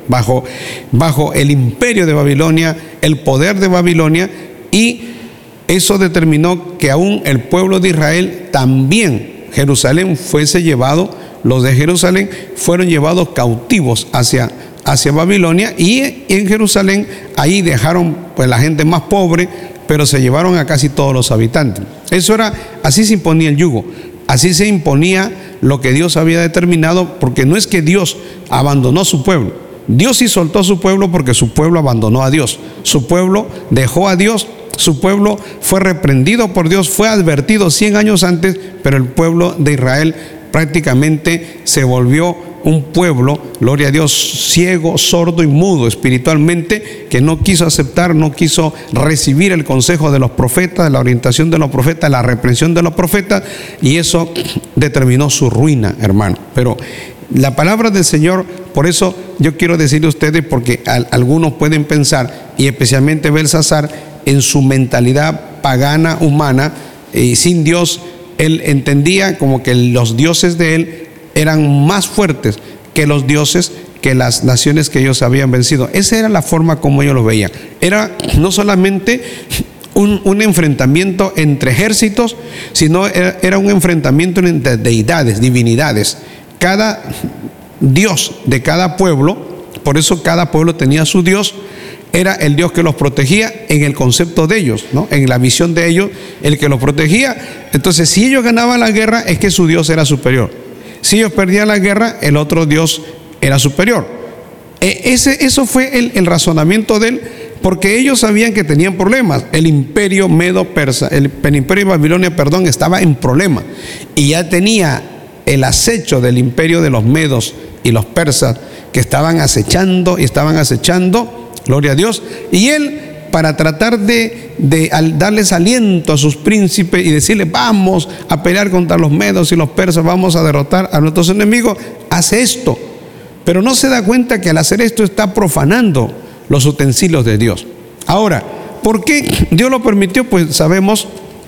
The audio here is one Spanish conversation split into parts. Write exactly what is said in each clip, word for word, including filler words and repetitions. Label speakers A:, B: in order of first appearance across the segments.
A: bajo, bajo el imperio de Babilonia, el poder de Babilonia, y eso determinó que aún el pueblo de Israel, también Jerusalén fuese llevado, los de Jerusalén fueron llevados cautivos hacia, hacia Babilonia, y en Jerusalén ahí dejaron pues la gente más pobre, pero se llevaron a casi todos los habitantes. Eso era, así se imponía el yugo, así se imponía lo que Dios había determinado, porque no es que Dios abandonó su pueblo. Dios sí soltó su pueblo porque su pueblo abandonó a Dios. Su pueblo dejó a Dios, su pueblo fue reprendido por Dios, fue advertido cien años antes, pero el pueblo de Israel prácticamente se volvió un pueblo, gloria a Dios, ciego, sordo y mudo espiritualmente, que no quiso aceptar, no quiso recibir el consejo de los profetas, la orientación de los profetas, la reprensión de los profetas, y eso determinó su ruina, hermano. Pero la palabra del Señor, por eso yo quiero decirle a ustedes, porque a, algunos pueden pensar, y especialmente Belsasar, en su mentalidad pagana, humana, y sin Dios, él entendía como que los dioses de él eran más fuertes que los dioses, que las naciones que ellos habían vencido. Esa era la forma como ellos lo veían. Era no solamente un, un enfrentamiento entre ejércitos, sino era, era un enfrentamiento entre deidades, divinidades. Cada dios de cada pueblo, por eso cada pueblo tenía su dios, era el Dios que los protegía en el concepto de ellos, ¿no? En la visión de ellos, el que los protegía. Entonces, si ellos ganaban la guerra, es que su Dios era superior. Si ellos perdían la guerra, el otro Dios era superior. E ese, eso fue el, el razonamiento de él, porque ellos sabían que tenían problemas. El imperio medo-persa, el, el imperio de Babilonia, perdón, estaba en problemas. Y ya tenía el acecho del imperio de los medos y los persas, que estaban acechando y estaban acechando. Gloria a Dios. Y él, para tratar de, de darles aliento a sus príncipes y decirles, vamos a pelear contra los medos y los persas, vamos a derrotar a nuestros enemigos, hace esto. Pero no se da cuenta que al hacer esto está profanando los utensilios de Dios. Ahora, ¿por qué Dios lo permitió? Pues sabemos,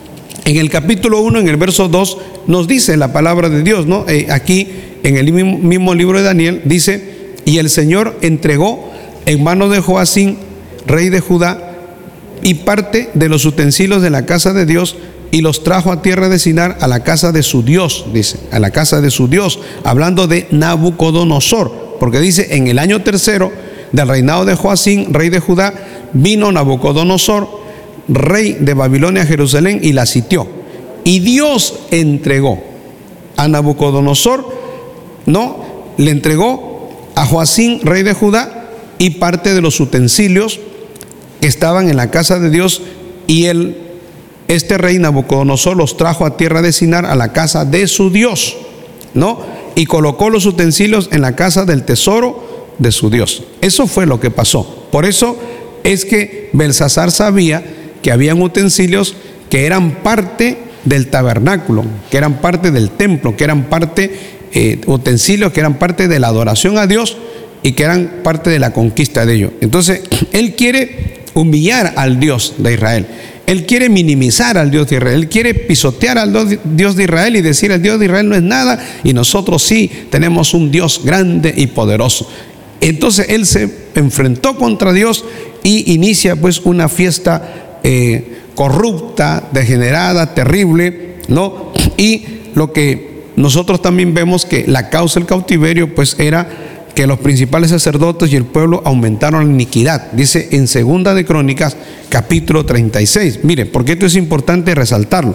A: en el capítulo uno, en el verso dos, nos dice la palabra de Dios, ¿no? Eh, aquí, en el mismo, mismo libro de Daniel, dice, y el Señor entregó en manos de Joacín, rey de Judá, y parte de los utensilios de la casa de Dios, y los trajo a tierra de Sinar, a la casa de su Dios, dice, a la casa de su Dios, hablando de Nabucodonosor, porque dice, en el año tercero del reinado de Joacín, rey de Judá, vino Nabucodonosor, rey de Babilonia, a Jerusalén, y la sitió. Y Dios entregó a Nabucodonosor, no, le entregó a Joacín, rey de Judá, y parte de los utensilios que estaban en la casa de Dios, y él, este rey Nabucodonosor, los trajo a tierra de Sinar, a la casa de su Dios, ¿no? Y colocó los utensilios en la casa del tesoro de su Dios. Eso fue lo que pasó. Por eso es que Belsasar sabía que habían utensilios que eran parte del tabernáculo, que eran parte del templo, que eran parte, eh, utensilios que eran parte de la adoración a Dios, y que eran parte de la conquista de ellos. Entonces, él quiere humillar al Dios de Israel. Él quiere minimizar al Dios de Israel. Él quiere pisotear al Dios de Israel y decir, el Dios de Israel no es nada, y nosotros sí tenemos un Dios grande y poderoso. Entonces, él se enfrentó contra Dios y inicia pues una fiesta eh, corrupta, degenerada, terrible, ¿no? Y lo que nosotros también vemos, que la causa del cautiverio pues era que los principales sacerdotes y el pueblo aumentaron la iniquidad. Dice en Segunda de Crónicas, capítulo treinta y seis. Mire, porque esto es importante resaltarlo.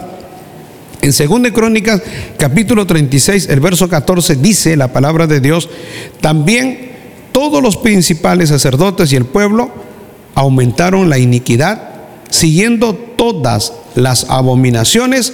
A: En Segunda de Crónicas, capítulo treinta y seis, el verso catorce, dice la palabra de Dios, también todos los principales sacerdotes y el pueblo aumentaron la iniquidad, siguiendo todas las abominaciones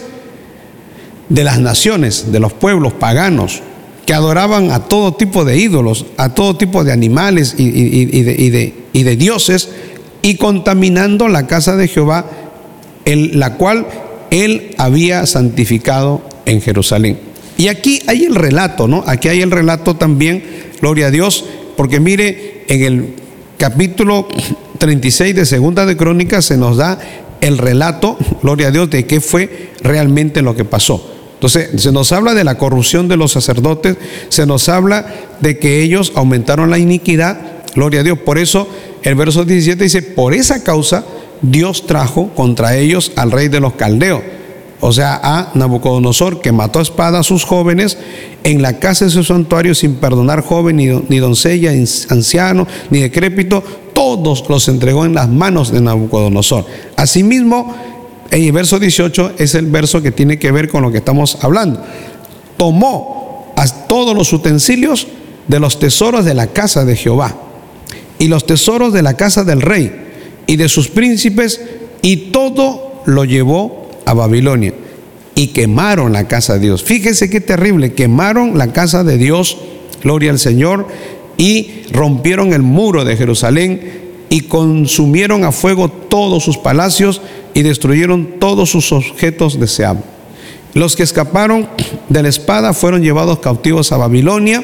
A: de las naciones, de los pueblos paganos, que adoraban a todo tipo de ídolos, a todo tipo de animales y, y, y, de, y, de, y de dioses, y contaminando la casa de Jehová, el, la cual él había santificado en Jerusalén. Y aquí hay el relato, ¿no? Aquí hay el relato también, gloria a Dios, porque mire, en el capítulo treinta y seis de Segunda de Crónicas se nos da el relato, gloria a Dios, de qué fue realmente lo que pasó. Entonces, se nos habla de la corrupción de los sacerdotes, se nos habla de que ellos aumentaron la iniquidad, Gloria a Dios. Por eso el verso diecisiete dice: por esa causa Dios trajo contra ellos al rey de los caldeos, o sea, a Nabucodonosor, que mató a espada a sus jóvenes en la casa de su santuario, sin perdonar joven, ni, ni doncella, anciano, ni decrépito. Todos los entregó en las manos de Nabucodonosor. Asimismo, el verso dieciocho es el verso que tiene que ver con lo que estamos hablando. Tomó a todos los utensilios de los tesoros de la casa de Jehová y los tesoros de la casa del rey y de sus príncipes, y todo lo llevó a Babilonia, y quemaron la casa de Dios. Fíjese qué terrible: quemaron la casa de Dios, gloria al Señor, y rompieron el muro de Jerusalén, y consumieron a fuego todos sus palacios, y destruyeron todos sus objetos deseables. Los que escaparon de la espada fueron llevados cautivos a Babilonia,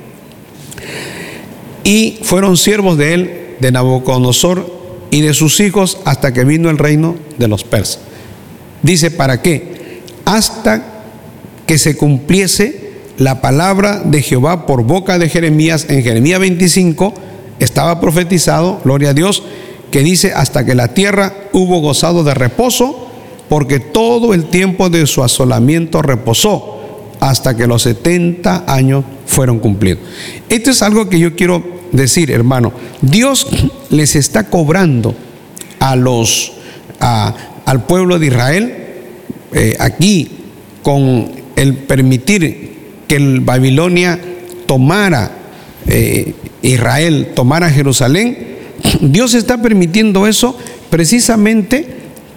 A: y fueron siervos de él, de Nabucodonosor y de sus hijos, hasta que vino el reino de los persas. Dice: ¿para qué? Hasta que se cumpliese la palabra de Jehová por boca de Jeremías. En Jeremías veinticinco estaba profetizado, gloria a Dios, que dice: hasta que la tierra hubo gozado de reposo, porque todo el tiempo de su asolamiento reposó, hasta que los setenta años fueron cumplidos. Esto es algo que yo quiero decir, hermano. Dios les está cobrando a los a, al pueblo de Israel eh, aquí, con el permitir que el Babilonia tomara eh, Israel, tomara Jerusalén. Dios está permitiendo eso precisamente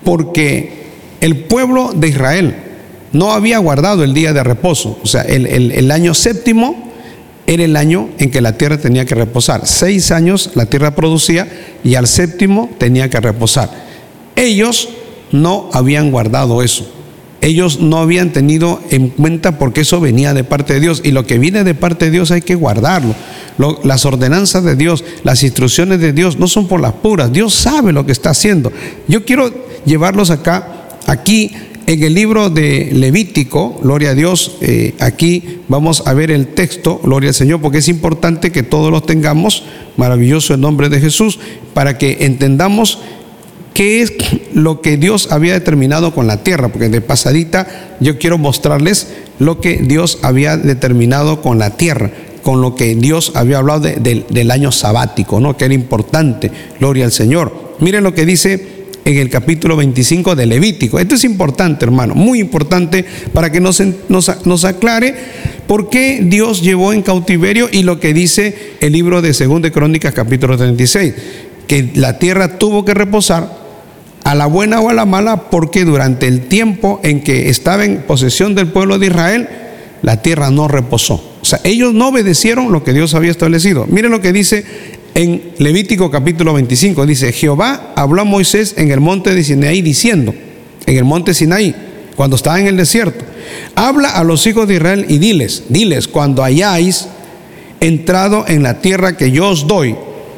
A: porque el pueblo de Israel no había guardado el día de reposo. O sea, el, el, el año séptimo era el año en que la tierra tenía que reposar. Seis años la tierra producía, y al séptimo tenía que reposar. Ellos no habían guardado eso. Ellos no habían tenido en cuenta, porque eso venía de parte de Dios, y lo que viene de parte de Dios hay que guardarlo. Lo, las ordenanzas de Dios, las instrucciones de Dios no son por las puras. Dios sabe lo que está haciendo. Yo quiero llevarlos acá, aquí en el libro de Levítico, gloria a Dios. Eh, aquí vamos a ver el texto, gloria al Señor, porque es importante que todos los tengamos. Maravilloso el nombre de Jesús, para que entendamos qué es lo que Dios había determinado con la tierra. Porque de pasadita yo quiero mostrarles lo que Dios había determinado con la tierra, con lo que Dios había hablado de, de, del año sabático, ¿no? Que era importante, gloria al Señor. Miren lo que dice en el capítulo veinticinco de Levítico. Esto es importante, hermano, muy importante, para que nos, nos, nos aclare por qué Dios llevó en cautiverio, y lo que dice el libro de Segunda de Crónicas, capítulo treinta y seis, que la tierra tuvo que reposar, a la buena o a la mala, porque durante el tiempo en que estaba en posesión del pueblo de Israel, la tierra no reposó. O sea, ellos no obedecieron lo que Dios había establecido. Miren lo que dice en Levítico capítulo veinticinco. Dice: Jehová habló a Moisés en el monte de Sinaí, diciendo, en el monte Sinaí, cuando estaba en el desierto: habla a los hijos de Israel y diles, diles, cuando hayáis entrado en la tierra que yo os doy,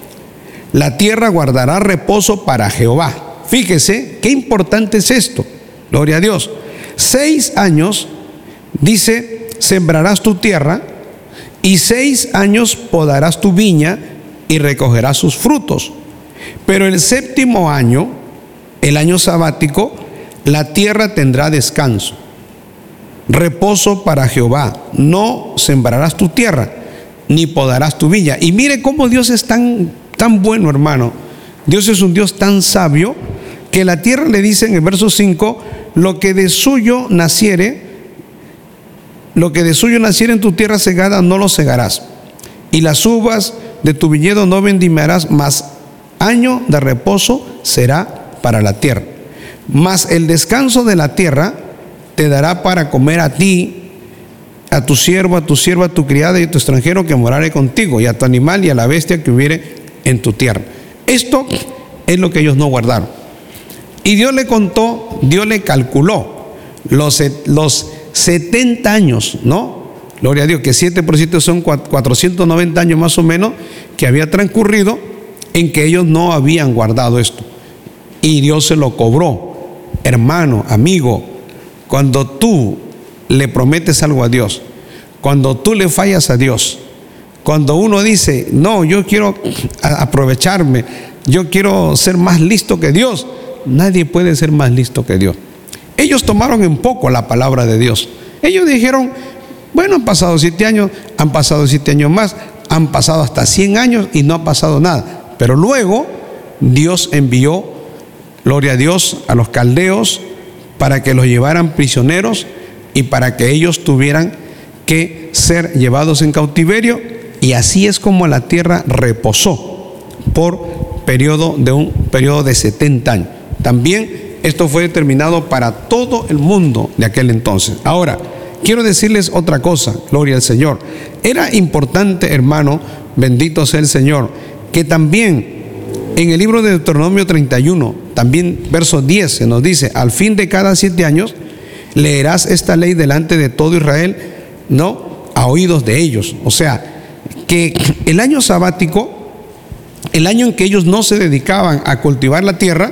A: la tierra guardará reposo para Jehová. Fíjese qué importante es esto, gloria a Dios. Seis años, dice, sembrarás tu tierra, y seis años podarás tu viña y recogerás sus frutos. Pero el séptimo año, el año sabático, la tierra tendrá descanso, reposo para Jehová. No sembrarás tu tierra, ni podarás tu viña. Y mire cómo Dios es tan, tan bueno, hermano. Dios es un Dios tan sabio, que la tierra le dice en el verso cinco: lo que de suyo naciere, lo que de suyo naciere en tu tierra segada, no lo segarás, y las uvas de tu viñedo no vendimiarás, mas año de reposo será para la tierra. Mas el descanso de la tierra te dará para comer a ti, a tu siervo, a tu sierva, a tu criada y a tu extranjero que morare contigo, y a tu animal y a la bestia que hubiere en tu tierra. Esto es lo que ellos no guardaron. Y Dios le contó, Dios le calculó los, los setenta años, ¿no? Gloria a Dios, que siete por siete son cuatrocientos noventa años más o menos, que había transcurrido en que ellos no habían guardado esto. Y Dios se lo cobró. Hermano, amigo, cuando tú le prometes algo a Dios, cuando tú le fallas a Dios, Cuando uno dice, no, yo quiero aprovecharme, yo quiero ser más listo que Dios, nadie puede ser más listo que Dios. Ellos tomaron en poco la palabra de Dios. Ellos dijeron, bueno, han pasado siete años, han pasado siete años más, han pasado hasta cien años y no ha pasado nada. Pero luego Dios envió, gloria a Dios, a los caldeos para que los llevaran prisioneros y para que ellos tuvieran que ser llevados en cautiverio, y así es como la tierra reposó por periodo de un periodo de setenta años. También esto fue determinado para todo el mundo de aquel entonces. Ahora, quiero decirles otra cosa, gloria al Señor. Era importante, hermano, bendito sea el Señor, que también en el libro de Deuteronomio treinta y uno, también verso diez, se nos dice, al fin de cada siete años leerás esta ley delante de todo Israel, no a oídos de ellos. O sea, que el año sabático, el año en que ellos no se dedicaban a cultivar la tierra,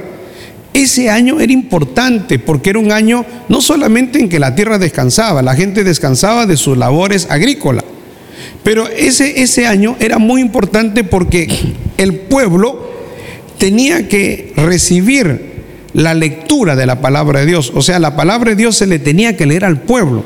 A: ese año era importante porque era un año no solamente en que la tierra descansaba, la gente descansaba de sus labores agrícolas, pero ese, ese año era muy importante porque el pueblo tenía que recibir la lectura de la palabra de Dios. O sea, la palabra de Dios se le tenía que leer al pueblo.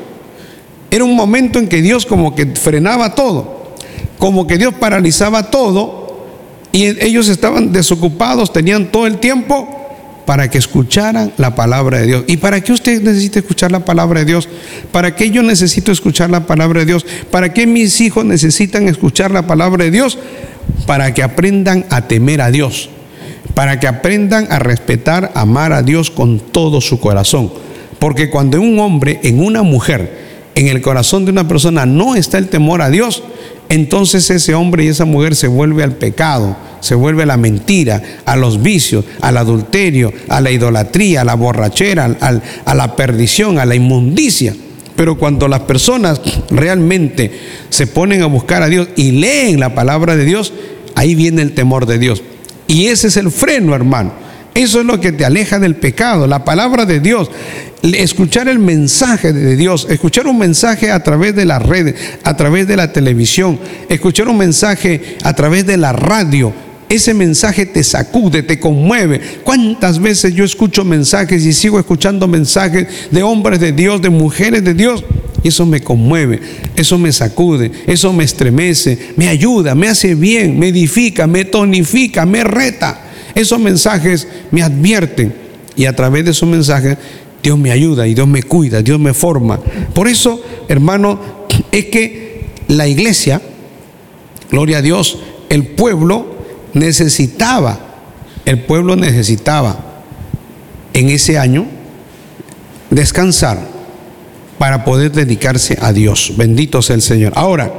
A: Era un momento en que Dios como que frenaba todo, como que Dios paralizaba todo, y ellos estaban desocupados, tenían todo el tiempo para que escucharan la palabra de Dios. ¿Y para qué usted necesita escuchar la palabra de Dios? ¿Para qué yo necesito escuchar la palabra de Dios? ¿Para qué mis hijos necesitan escuchar la palabra de Dios? Para que aprendan a temer a Dios, para que aprendan a respetar, amar a Dios con todo su corazón. Porque cuando en un hombre, en una mujer, en el corazón de una persona no está el temor a Dios, entonces ese hombre y esa mujer se vuelve al pecado, se vuelve a la mentira, a los vicios, al adulterio, a la idolatría, a la borrachera, al, a la perdición, a la inmundicia. Pero cuando las personas realmente se ponen a buscar a Dios y leen la palabra de Dios, ahí viene el temor de Dios. Y ese es el freno, hermano. Eso es lo que te aleja del pecado, la palabra de Dios. Escuchar el mensaje de Dios, escuchar un mensaje a través de las redes, a través de la televisión, escuchar un mensaje a través de la radio. Ese mensaje te sacude, te conmueve. ¿Cuántas veces yo escucho mensajes y sigo escuchando mensajes de hombres de Dios, de mujeres de Dios? Y eso me conmueve, eso me sacude, eso me estremece, me ayuda, me hace bien, me edifica, me tonifica, me reta. Esos mensajes me advierten, y a través de esos mensajes Dios me ayuda y Dios me cuida, Dios me forma. Por eso, hermano, es que la iglesia, gloria a Dios, el pueblo necesitaba, el pueblo necesitaba en ese año descansar para poder dedicarse a Dios. Bendito sea el Señor. Ahora,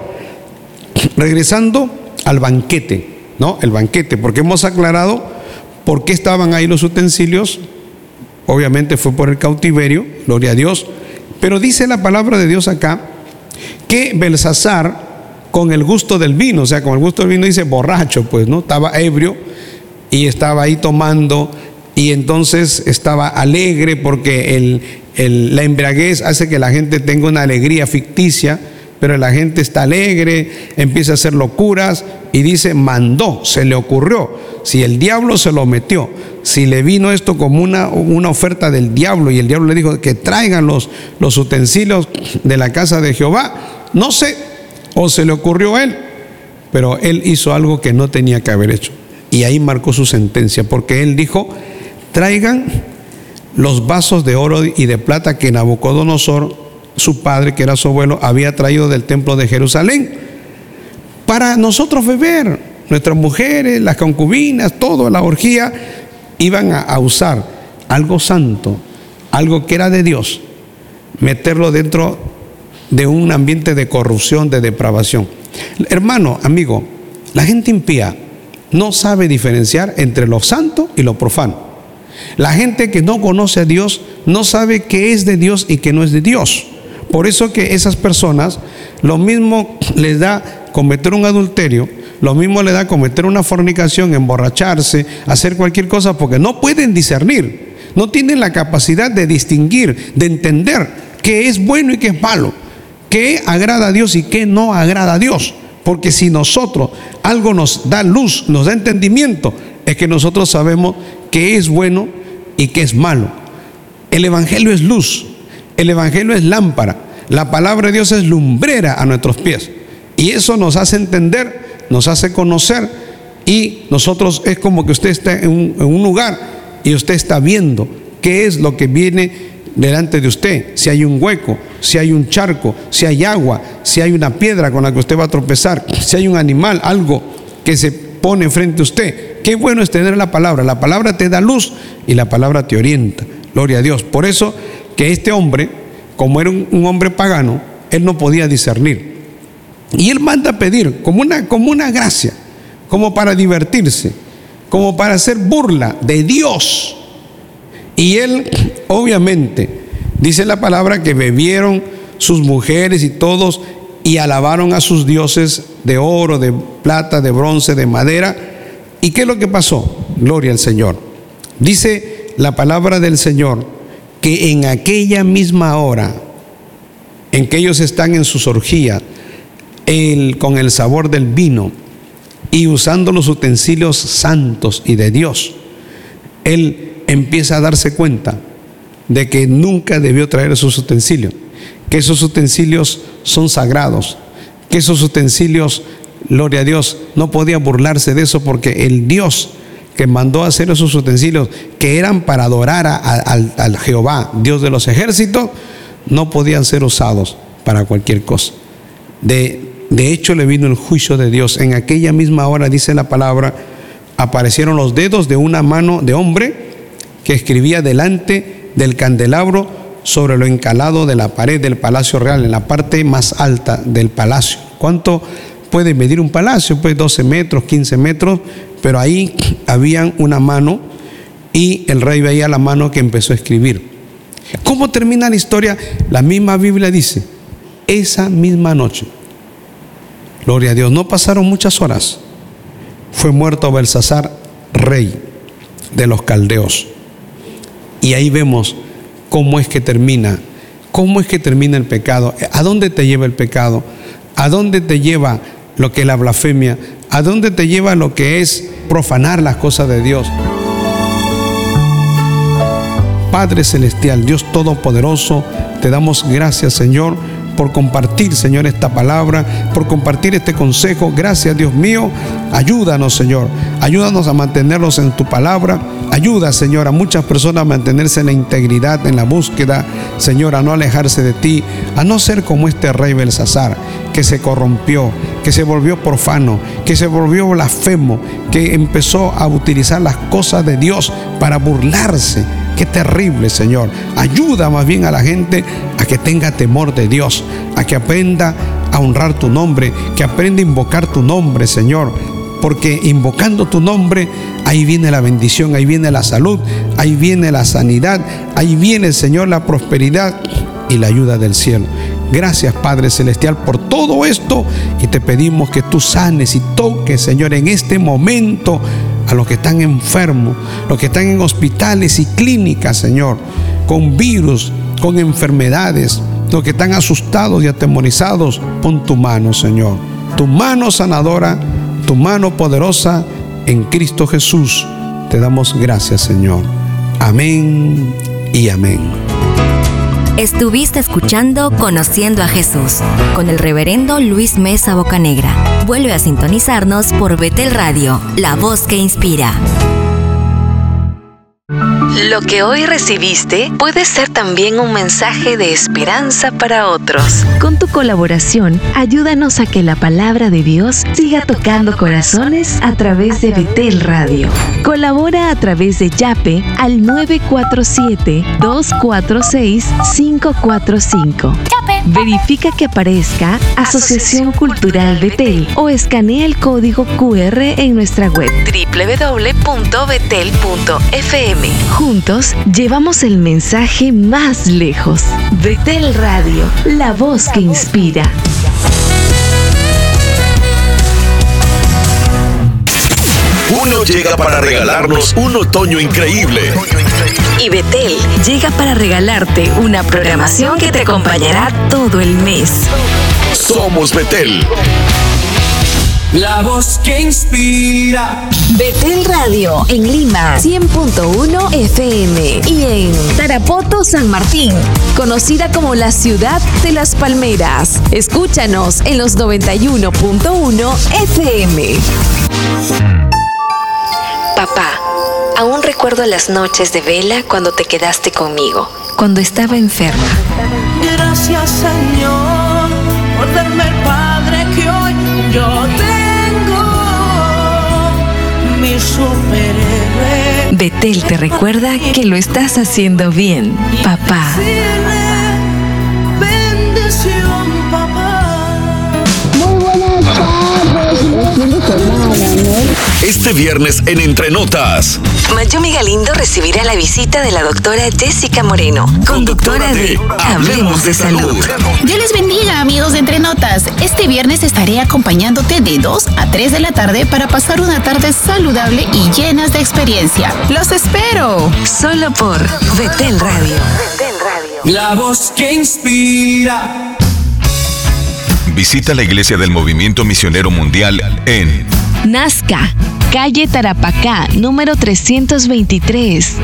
A: regresando al banquete, ¿no? El banquete, porque hemos aclarado por qué estaban ahí los utensilios. Obviamente fue por el cautiverio, gloria a Dios. Pero dice la palabra de Dios acá que Belsasar, con el gusto del vino, o sea, con el gusto del vino, dice borracho, pues, ¿no? Estaba ebrio y estaba ahí tomando, y entonces estaba alegre porque el, el, la embriaguez hace que la gente tenga una alegría ficticia, pero la gente está alegre, empieza a hacer locuras, y dice, mandó, se le ocurrió. Si el diablo se lo metió, si le vino esto como una, una oferta del diablo, y el diablo le dijo que traigan los, los utensilios de la casa de Jehová, no sé, o se le ocurrió a él, pero él hizo algo que no tenía que haber hecho, y ahí marcó su sentencia, porque él dijo, traigan los vasos de oro y de plata que Nabucodonosor, su padre, que era su abuelo, había traído del templo de Jerusalén para nosotros beber. Nuestras mujeres, las concubinas, toda la orgía, iban a, a usar algo santo, algo que era de Dios, meterlo dentro de un ambiente de corrupción, de depravación. Hermano, amigo, la gente impía no sabe diferenciar entre lo santo y lo profano. La gente que no conoce a Dios no sabe qué es de Dios y qué no es de Dios. Por eso que esas personas, lo mismo les da cometer un adulterio, lo mismo le da cometer una fornicación, emborracharse, hacer cualquier cosa, porque no pueden discernir, no tienen la capacidad de distinguir, de entender qué es bueno y qué es malo, qué agrada a Dios y qué no agrada a Dios. Porque si nosotros, algo nos da luz, nos da entendimiento, es que nosotros sabemos qué es bueno y qué es malo. El Evangelio es luz, el Evangelio es lámpara, la palabra de Dios es lumbrera a nuestros pies. Y eso nos hace entender, nos hace conocer, y nosotros es como que usted está en un, en un lugar y usted está viendo qué es lo que viene delante de usted, si hay un hueco, si hay un charco, si hay agua, si hay una piedra con la que usted va a tropezar, si hay un animal, algo que se pone frente a usted. Qué bueno es tener la palabra. La palabra te da luz y la palabra te orienta. Gloria a Dios. Por eso que este hombre, como era un, un hombre pagano, él no podía discernir. Y él manda a pedir como una, como una gracia, como para divertirse, como para hacer burla de Dios. Y él, obviamente, dice la palabra que bebieron sus mujeres y todos y alabaron a sus dioses de oro, de plata, de bronce, de madera. ¿Y qué es lo que pasó? Gloria al Señor. Dice la palabra del Señor que en aquella misma hora en que ellos están en sus orgías, el, con el sabor del vino y usando los utensilios santos y de Dios, él empieza a darse cuenta de que nunca debió traer esos utensilios, que esos utensilios son sagrados, que esos utensilios, gloria a Dios, no podía burlarse de eso, porque el Dios que mandó a hacer esos utensilios que eran para adorar a, a, al, al Jehová, Dios de los ejércitos, no podían ser usados para cualquier cosa. De, de hecho, le vino el juicio de Dios. En aquella misma hora, dice la palabra, aparecieron los dedos de una mano de hombre que escribía delante del candelabro sobre lo encalado de la pared del palacio real, en la parte más alta del palacio. ¿Cuánto puede medir un palacio? Pues doce metros, quince metros, pero ahí había una mano y el rey veía la mano que empezó a escribir. ¿Cómo termina la historia? La misma Biblia dice, esa misma noche, gloria a Dios, no pasaron muchas horas, fue muerto Belsasar, rey de los caldeos. Y ahí vemos cómo es que termina, cómo es que termina el pecado, a dónde te lleva el pecado, a dónde te lleva lo que es la blasfemia, a dónde te lleva lo que es profanar las cosas de Dios. Padre Celestial, Dios Todopoderoso, te damos gracias, Señor, por compartir, Señor, esta palabra, por compartir este consejo. Gracias, Dios mío. Ayúdanos, Señor. Ayúdanos a mantenernos en tu palabra. Ayuda, Señor, a muchas personas a mantenerse en la integridad, en la búsqueda, Señor, a no alejarse de ti, a no ser como este rey Belsasar, que se corrompió, que se volvió profano, que se volvió blasfemo, que empezó a utilizar las cosas de Dios para burlarse. Qué terrible, Señor. Ayuda más bien a la gente a que tenga temor de Dios, a que aprenda a honrar tu nombre, que aprenda a invocar tu nombre, Señor. Porque invocando tu nombre, ahí viene la bendición, ahí viene la salud, ahí viene la sanidad, ahí viene, Señor, la prosperidad y la ayuda del cielo. Gracias, Padre Celestial, por todo esto, y te pedimos que tú sanes y toques, Señor, en este momento a los que están enfermos, los que están en hospitales y clínicas, Señor, con virus, con enfermedades, los que están asustados y atemorizados. Pon tu mano, Señor, tu mano sanadora, tu mano poderosa en Cristo Jesús. Te damos gracias, Señor. Amén y amén.
B: Estuviste escuchando Conociendo a Jesús con el reverendo Luis Mesa Bocanegra. Vuelve a sintonizarnos por Betel Radio, la voz que inspira. Lo que hoy recibiste puede ser también un mensaje de esperanza para otros. Con tu colaboración, ayúdanos a que la palabra de Dios siga tocando corazones a través de Betel Radio. Colabora a través de Yape al nueve cuatro siete, dos cuatro seis, cinco cuatro cinco. Verifica que aparezca Asociación Cultural Betel o escanea el código cu erre en nuestra web doble u doble u doble u punto betel punto efe eme. Juntos llevamos el mensaje más lejos. Betel Radio, la voz que inspira.
C: Uno llega para regalarnos un otoño increíble.
B: Y Betel llega para regalarte una programación que te acompañará todo el mes.
C: Somos Betel.
D: La voz que inspira.
B: Betel Radio en Lima, cien punto uno F M, y en Tarapoto, San Martín, conocida como la ciudad de las palmeras. Escúchanos en los noventa y uno punto uno F M. Papá, aún recuerdo las noches de vela cuando te quedaste conmigo, cuando estaba enferma.
D: Gracias, Señor, por darme el Padre que hoy yo tengo, mi superhéroe.
B: Betel te recuerda que lo estás haciendo bien, papá.
D: Bendición, papá.
E: Muy buenas tardes, buen fin de semana, ¿no?
C: Este viernes en Entre Notas.
B: Mayumi Galindo recibirá la visita de la doctora Jessica Moreno, conductora de Hablemos de Salud.
F: Dios les bendiga, amigos de Entre Notas. Este viernes estaré acompañándote de dos a tres de la tarde para pasar una tarde saludable y llenas de experiencia. ¡Los espero!
B: Solo por Betel Radio.
D: La voz que inspira.
C: Visita la iglesia del Movimiento Misionero Mundial en
B: Nazca, calle Tarapacá, número trescientos veintitrés.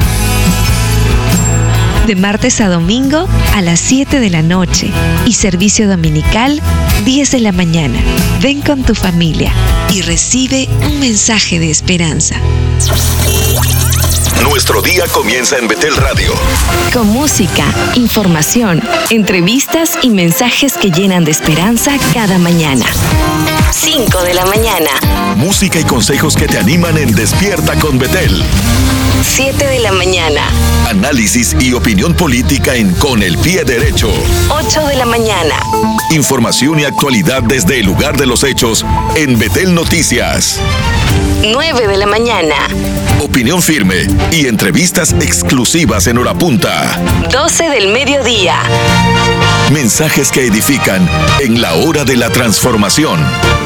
B: De martes a domingo a las siete de la noche y servicio dominical diez de la mañana. Ven con tu familia y recibe un mensaje de esperanza.
C: Nuestro día comienza en Betel Radio.
B: Con música, información, entrevistas y mensajes que llenan de esperanza cada mañana. cinco de la mañana.
C: Música y consejos que te animan en Despierta con Betel.
B: siete de la mañana.
C: Análisis y opinión política en Con el Pie Derecho.
B: ocho de la mañana.
C: Información y actualidad desde el lugar de los hechos en Betel Noticias.
B: nueve de la mañana.
C: Opinión firme y entrevistas exclusivas en hora punta.
B: doce del mediodía.
C: Mensajes que edifican en la hora de la transformación.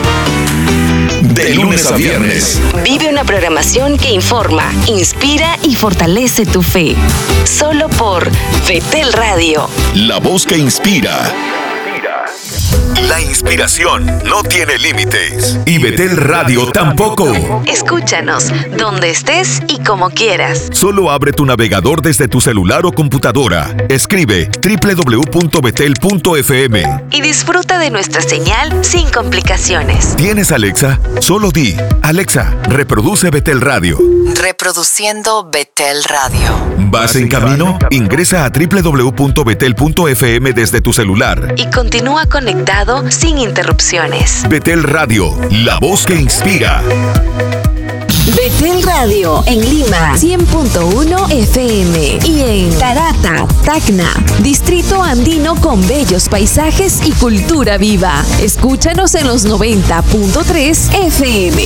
C: De lunes a viernes.
B: Vive una programación que informa, inspira y fortalece tu fe. Solo por Betel Radio.
C: La voz que inspira. La inspiración no tiene límites. Y Betel Radio tampoco.
B: Escúchanos donde estés y como quieras.
C: Solo abre tu navegador desde tu celular o computadora. Escribe doble u doble u doble u punto betel punto efe eme.
B: Y disfruta de nuestra señal sin complicaciones.
C: ¿Tienes Alexa? Solo di, Alexa, reproduce Betel Radio.
B: Reproduciendo Betel Radio.
C: ¿Vas en camino? Ingresa a doble u doble u doble u punto betel punto efe eme desde tu celular.
B: Y continúa conectado sin interrupciones.
C: Betel Radio, la voz que inspira.
B: Betel Radio en Lima, cien punto uno F M, y en Tarata, Tacna, distrito andino con bellos paisajes y cultura viva. Escúchanos en los noventa punto tres F M.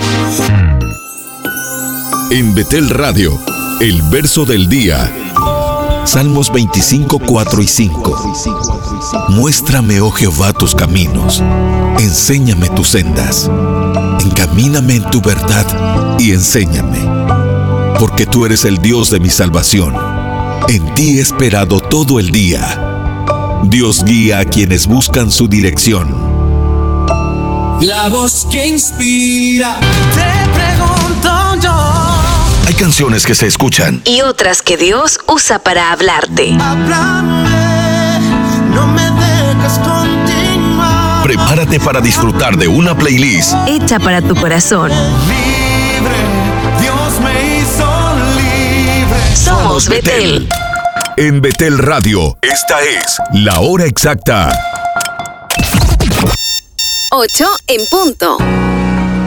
C: En Betel Radio, el verso del día. Salmos veinticinco, cuatro y cinco. Muéstrame, oh Jehová, tus caminos. Enséñame tus sendas. Encamíname en tu verdad y enséñame. Porque tú eres el Dios de mi salvación. En ti he esperado todo el día. Dios guía a quienes buscan su dirección.
D: La voz que inspira. Te pregunto yo.
C: Hay canciones que se escuchan
B: y otras que Dios usa para hablarte.
D: Háblame, no me dejes continuar.
C: Prepárate para disfrutar de una playlist
B: hecha para tu corazón.
D: Libre, Dios me hizo libre.
B: Somos Betel.
C: En Betel Radio, esta es la hora exacta.
B: ocho en punto.